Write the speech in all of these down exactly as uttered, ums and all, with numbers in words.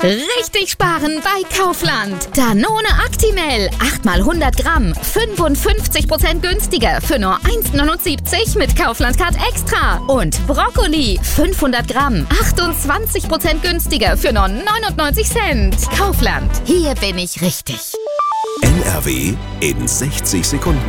Richtig sparen bei Kaufland. Danone Actimel, acht mal hundert Gramm, fünfundfünfzig Prozent günstiger für nur eins Komma neunundsiebzig mit Kaufland Card Extra. Und Brokkoli, fünfhundert Gramm, achtundzwanzig Prozent günstiger für nur neunundneunzig Cent. Kaufland, hier bin ich richtig. N R W in sechzig Sekunden.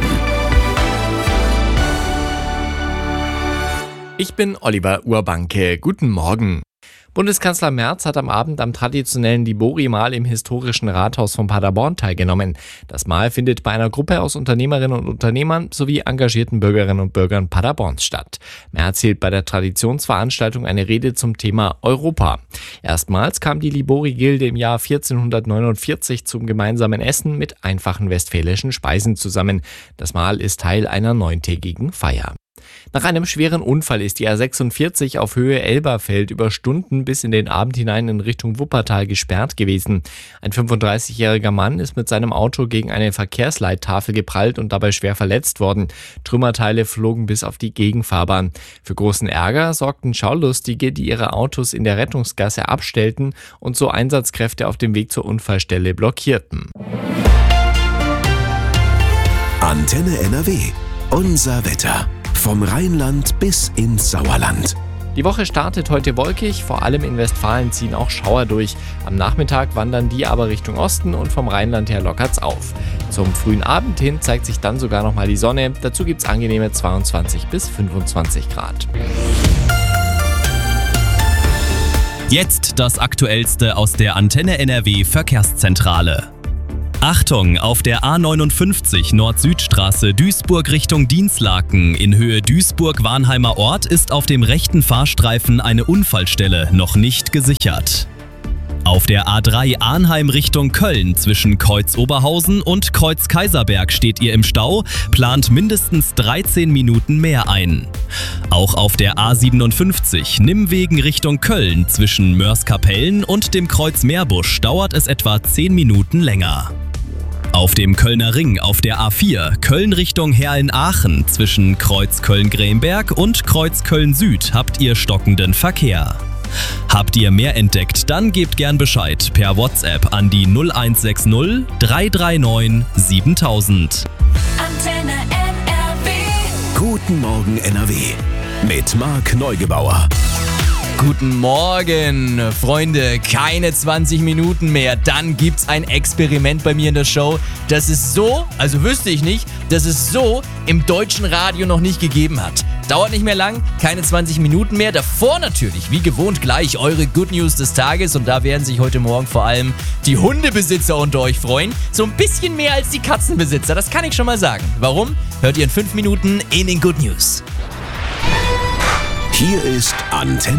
Ich bin Oliver Urbanke. Guten Morgen. Bundeskanzler Merz hat am Abend am traditionellen Libori-Mahl im historischen Rathaus von Paderborn teilgenommen. Das Mahl findet bei einer Gruppe aus Unternehmerinnen und Unternehmern sowie engagierten Bürgerinnen und Bürgern Paderborns statt. Merz hielt bei der Traditionsveranstaltung eine Rede zum Thema Europa. Erstmals kam die Libori-Gilde im Jahr vierzehnhundertneunundvierzig zum gemeinsamen Essen mit einfachen westfälischen Speisen zusammen. Das Mahl ist Teil einer neuntägigen Feier. Nach einem schweren Unfall ist die A sechsundvierzig auf Höhe Elberfeld über Stunden bis in den Abend hinein in Richtung Wuppertal gesperrt gewesen. Ein fünfunddreißigjähriger Mann ist mit seinem Auto gegen eine Verkehrsleittafel geprallt und dabei schwer verletzt worden. Trümmerteile flogen bis auf die Gegenfahrbahn. Für großen Ärger sorgten Schaulustige, die ihre Autos in der Rettungsgasse abstellten und so Einsatzkräfte auf dem Weg zur Unfallstelle blockierten. Antenne N R W. Unser Wetter. Vom Rheinland bis ins Sauerland. Die Woche startet heute wolkig, vor allem in Westfalen ziehen auch Schauer durch. Am Nachmittag wandern die aber Richtung Osten und vom Rheinland her lockert's auf. Zum frühen Abend hin zeigt sich dann sogar nochmal die Sonne. Dazu gibt's angenehme zweiundzwanzig bis fünfundzwanzig Grad. Jetzt das Aktuellste aus der Antenne N R W Verkehrszentrale. Achtung, auf der A neunundfünfzig Nord-Süd-Straße Duisburg Richtung Dinslaken in Höhe Duisburg-Warnheimer Ort ist auf dem rechten Fahrstreifen eine Unfallstelle noch nicht gesichert. Auf der A drei Arnheim Richtung Köln zwischen Kreuz Oberhausen und Kreuz Kaiserberg steht ihr im Stau, plant mindestens dreizehn Minuten mehr ein. Auch auf der A siebenundfünfzig Nimmwegen Richtung Köln zwischen Mörs-Kapellen und dem Kreuz Meerbusch dauert es etwa zehn Minuten länger. Auf dem Kölner Ring auf der A vier Köln Richtung Herrn-Aachen zwischen Kreuz Köln-Gremberg und Kreuz Köln-Süd habt ihr stockenden Verkehr. Habt ihr mehr entdeckt, dann gebt gern Bescheid per WhatsApp an die null eins sechs null drei drei neun siebentausend. Antenne N R W. Guten Morgen N R W. Mit Marc Neugebauer. Guten Morgen, Freunde, keine zwanzig Minuten mehr, dann gibt's ein Experiment bei mir in der Show, das es so, also wüsste ich nicht, dass es so im deutschen Radio noch nicht gegeben hat. Dauert nicht mehr lang, keine zwanzig Minuten mehr, davor natürlich, wie gewohnt gleich, eure Good News des Tages und da werden sich heute Morgen vor allem die Hundebesitzer unter euch freuen, so ein bisschen mehr als die Katzenbesitzer, das kann ich schon mal sagen. Warum? Hört ihr in fünf Minuten in den Good News. Hier ist Antenne